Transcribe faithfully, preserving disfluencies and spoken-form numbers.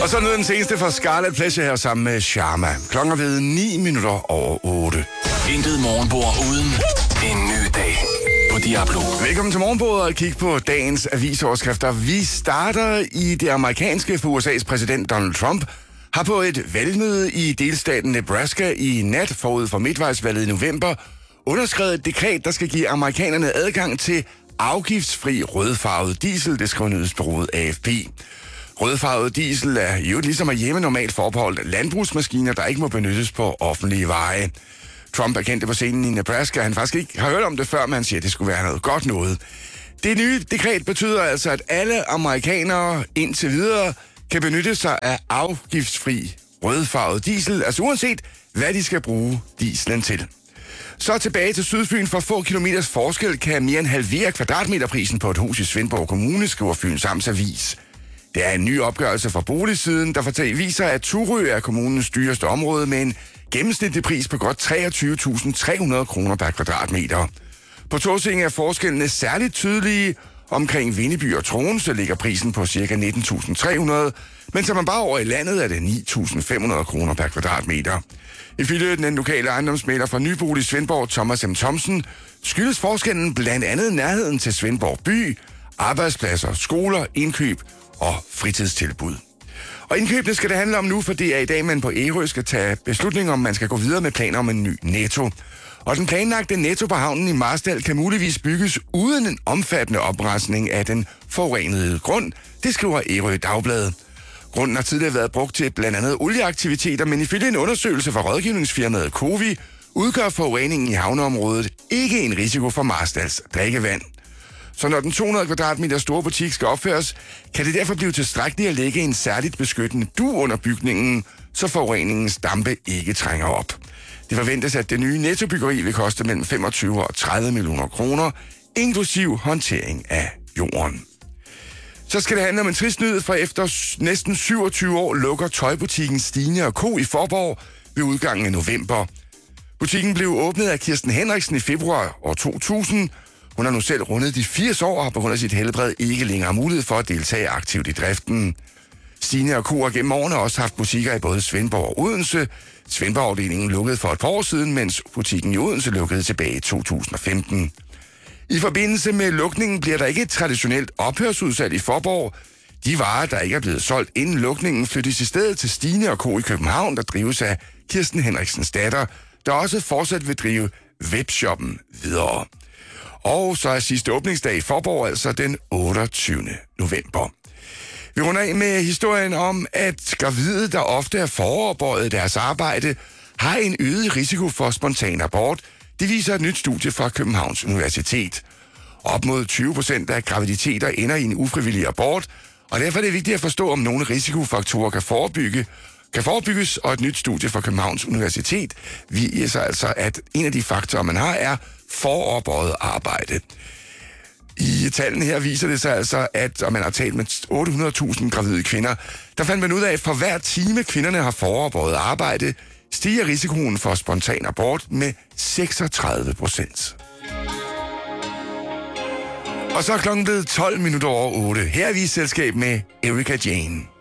Og så nu den seneste fra Scarlet Pleasure her sammen med Sharma. Klokken er ved ni minutter over otte. Intet morgenbord uden en ny dag på Diablo. Velkommen til morgenbordet og kig på dagens avisoverskrifter. Vi starter i det amerikanske, for U S A's præsident Donald Trump har på et valgmøde i delstaten Nebraska i nat forud for midtvejsvalget i november underskrevet et dekret, der skal give amerikanerne adgang til afgiftsfri rødfarvet diesel, det skriver nyhedsbureauet A F P. Rødfarvet diesel er jo ligesom at hjemme normalt forbeholdt landbrugsmaskiner, der ikke må benyttes på offentlige veje. Trump erkendte på scenen i Nebraska, han faktisk ikke har hørt om det før, men han siger, at det skulle være noget godt noget. Det nye dekret betyder altså, at alle amerikanere indtil videre kan benytte sig af afgiftsfri rødfarvet diesel, altså uanset hvad de skal bruge dieselen til. Så tilbage til Sydfyn. For få kilometers forskel kan mere end halvere kvadratmeterprisen på et hus i Svendborg Kommune, skriver Fyns Amtsavis. Det er en ny opgørelse fra boligsiden, der fortæller, viser, at Turø er kommunens dyreste område med en gennemsnitlig pris på godt treogtyve tusind tre hundrede kroner per kvadratmeter. På Tåsinge er forskellene særligt tydelige. Omkring Vindeby og Troense ligger prisen på ca. nitten tusind tre hundrede, men så man bare over i landet er det ni tusind fem hundrede kroner per kvadratmeter. Ifølge den lokale ejendomsmægler fra Nybolig Svendborg, Thomas M. Thomsen, skyldes forskellen blandt andet nærheden til Svendborg by, arbejdspladser, skoler, indkøb og fritidstilbud. Og indkøbene skal det handle om nu, for det er i dag, man på Ærø skal tage beslutning om, man skal gå videre med planer om en ny Netto. Og den planlagte Netto på havnen i Marstal kan muligvis bygges uden en omfattende oprensning af den forurenede grund, det skriver Ærø Dagblad. Grunden har tidligere været brugt til blandt andet olieaktiviteter, men ifølge en undersøgelse fra rådgivningsfirmaet Covi udgør forureningen i havneområdet ikke en risiko for Marstals drikkevand. Så når den to hundrede kvadratmeter store butik skal opføres, kan det derfor blive tilstrækkeligt at lægge en særligt beskyttende dug under bygningen, så forureningens dampe ikke trænger op. Det forventes, at det nye nettobyggeri vil koste mellem femogtyve og tredive millioner kroner, inklusiv håndtering af jorden. Så skal det handle om en trist nyhed, for efter næsten syvogtyve år lukker tøjbutikken Stine og Co. i Faaborg ved udgangen af november. Butikken blev åbnet af Kirsten Henriksen i februar år to tusind. Hun har nu selv rundet de firs år og har på grund af sit helbred ikke længere mulighed for at deltage aktivt i driften. Stine og Co. har gennem årene også haft butikker i både Svendborg og Odense. Svendborg-afdelingen lukkede for et par år siden, mens butikken i Odense lukkede tilbage i to tusind og femten. I forbindelse med lukningen bliver der ikke et traditionelt ophørsudsalg i Faaborg. De varer, der ikke er blevet solgt inden lukningen, flyttes i stedet til Stine og Co. i København, der drives af Kirsten Henriksens datter, der også fortsat vil drive webshoppen videre. Og så er sidste åbningsdag i Faaborg altså den otteogtyvende november. Vi runder af med historien om, at gravide, der ofte er foroverbøjet deres arbejde, har en øget risiko for spontan abort. Det viser et nyt studie fra Københavns Universitet. Op mod tyve procent af graviditeter ender i en ufrivillig abort, og derfor er det vigtigt at forstå, om nogle risikofaktorer kan forebygge, kan forebygges, og et nyt studie fra Københavns Universitet viser altså, at en af de faktorer, man har, er foroverbøjet arbejde. I tallene her viser det sig altså, at og man har talt med otte hundrede tusind gravide kvinder, der fandt man ud af, at for hver time kvinderne har foroverbøjet arbejde, stiger risikoen for spontan abort med seksogtredive procent. Og så er klokken blevet tolv minutter over otte. Her er vi i selskab med Erika Jane.